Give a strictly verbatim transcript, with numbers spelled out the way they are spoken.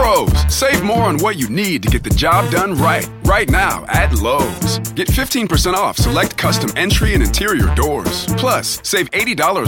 Pros, save more on what you need to get the job done right. Right now at Lowe's. Get fifteen percent off select custom entry and interior doors. Plus, save eighty dollars